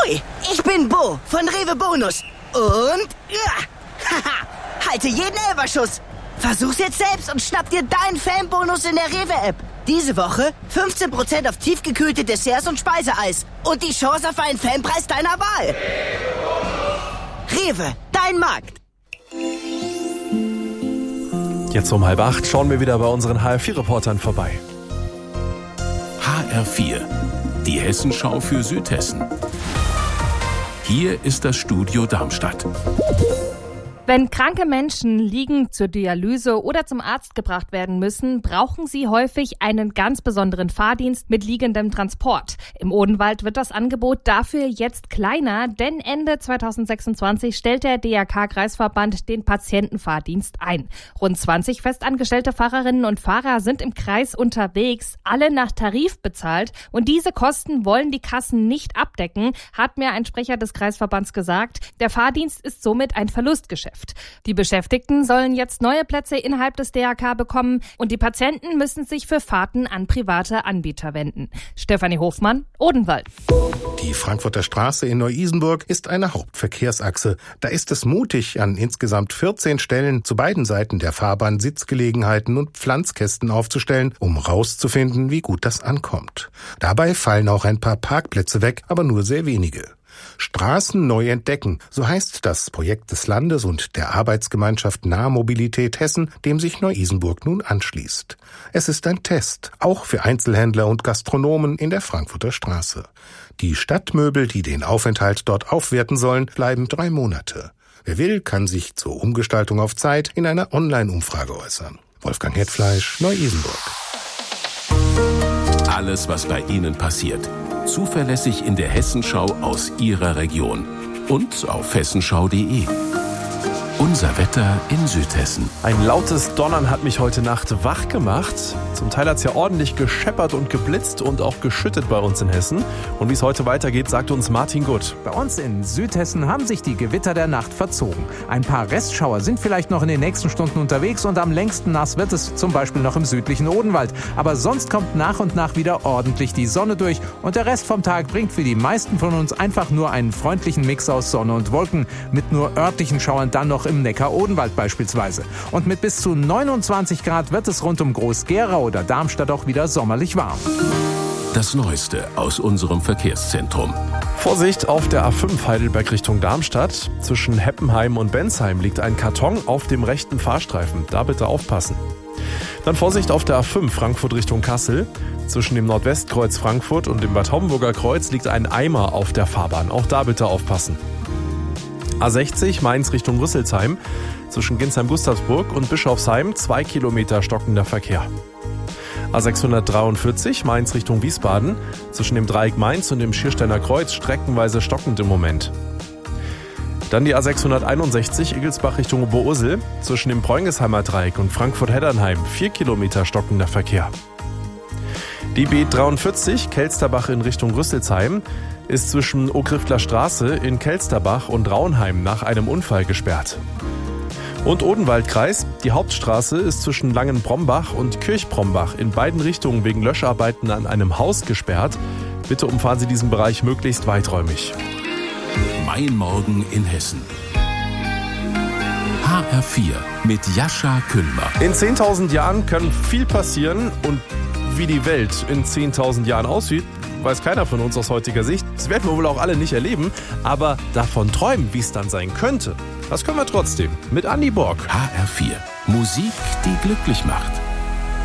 Hui, ich bin Bo von Rewe Bonus. Und halte jeden Elferschuss. Versuch's jetzt selbst und schnapp dir deinen Fanbonus in der Rewe-App. Diese Woche 15% auf tiefgekühlte Desserts und Speiseeis. Und die Chance auf einen Fanpreis deiner Wahl. Rewe, dein Markt. Jetzt um 7:30 schauen wir wieder bei unseren HR4-Reportern vorbei. HR4, die Hessenschau für Südhessen. Hier ist das Studio Darmstadt. Wenn kranke Menschen liegend zur Dialyse oder zum Arzt gebracht werden müssen, brauchen sie häufig einen ganz besonderen Fahrdienst mit liegendem Transport. Im Odenwald wird das Angebot dafür jetzt kleiner, denn Ende 2026 stellt der DRK-Kreisverband den Patientenfahrdienst ein. Rund 20 festangestellte Fahrerinnen und Fahrer sind im Kreis unterwegs, alle nach Tarif bezahlt. Und diese Kosten wollen die Kassen nicht abdecken, hat mir ein Sprecher des Kreisverbands gesagt. Der Fahrdienst ist somit ein Verlustgeschäft. Die Beschäftigten sollen jetzt neue Plätze innerhalb des DRK bekommen und die Patienten müssen sich für Fahrten an private Anbieter wenden. Stefanie Hofmann, Odenwald. Die Frankfurter Straße in Neu-Isenburg ist eine Hauptverkehrsachse. Da ist es mutig, an insgesamt 14 Stellen zu beiden Seiten der Fahrbahn Sitzgelegenheiten und Pflanzkästen aufzustellen, um rauszufinden, wie gut das ankommt. Dabei fallen auch ein paar Parkplätze weg, aber nur sehr wenige. Straßen neu entdecken, so heißt das Projekt des Landes und der Arbeitsgemeinschaft Nahmobilität Hessen, dem sich Neu-Isenburg nun anschließt. Es ist ein Test, auch für Einzelhändler und Gastronomen in der Frankfurter Straße. Die Stadtmöbel, die den Aufenthalt dort aufwerten sollen, bleiben 3 Monate. Wer will, kann sich zur Umgestaltung auf Zeit in einer Online-Umfrage äußern. Wolfgang Hetfleisch, Neu-Isenburg. Alles, was bei Ihnen passiert. Zuverlässig in der Hessenschau aus Ihrer Region und auf hessenschau.de. Unser Wetter in Südhessen. Ein lautes Donnern hat mich heute Nacht wach gemacht. Zum Teil hat es ja ordentlich gescheppert und geblitzt und auch geschüttet bei uns in Hessen. Und wie es heute weitergeht, sagt uns Martin Gutt. Bei uns in Südhessen haben sich die Gewitter der Nacht verzogen. Ein paar Restschauer sind vielleicht noch in den nächsten Stunden unterwegs und am längsten nass wird es zum Beispiel noch im südlichen Odenwald. Aber sonst kommt nach und nach wieder ordentlich die Sonne durch und der Rest vom Tag bringt für die meisten von uns einfach nur einen freundlichen Mix aus Sonne und Wolken, mit nur örtlichen Schauern dann noch im Neckar-Odenwald beispielsweise. Und mit bis zu 29 Grad wird es rund um Groß-Gerau oder Darmstadt auch wieder sommerlich warm. Das Neueste aus unserem Verkehrszentrum. Vorsicht auf der A5 Heidelberg Richtung Darmstadt. Zwischen Heppenheim und Bensheim liegt ein Karton auf dem rechten Fahrstreifen. Da bitte aufpassen. Dann Vorsicht auf der A5 Frankfurt Richtung Kassel. Zwischen dem Nordwestkreuz Frankfurt und dem Bad Homburger Kreuz liegt ein Eimer auf der Fahrbahn. Auch da bitte aufpassen. A60 Mainz Richtung Rüsselsheim. Zwischen Ginsheim-Gustavsburg und Bischofsheim 2 Kilometer stockender Verkehr. A643 Mainz Richtung Wiesbaden. Zwischen dem Dreieck Mainz und dem Schiersteiner Kreuz streckenweise stockend im Moment. Dann die A661 Igelsbach Richtung Oberursel. Zwischen dem Preungesheimer Dreieck und Frankfurt-Heddernheim 4 Kilometer stockender Verkehr. Die B43 Kelsterbach in Richtung Rüsselsheim ist zwischen Ogriftler Straße in Kelsterbach und Raunheim nach einem Unfall gesperrt. Und Odenwaldkreis, die Hauptstraße ist zwischen Langenbrombach und Kirchbrombach in beiden Richtungen wegen Löscharbeiten an einem Haus gesperrt. Bitte umfahren Sie diesen Bereich möglichst weiträumig. Mein Morgen in Hessen. HR4 mit Jascha Kühlmer. In 10.000 Jahren kann viel passieren und wie die Welt in 10.000 Jahren aussieht, weiß keiner von uns aus heutiger Sicht. Das werden wir wohl auch alle nicht erleben, aber davon träumen, wie es dann sein könnte, das können wir trotzdem mit Andi Borg. HR4, Musik, die glücklich macht.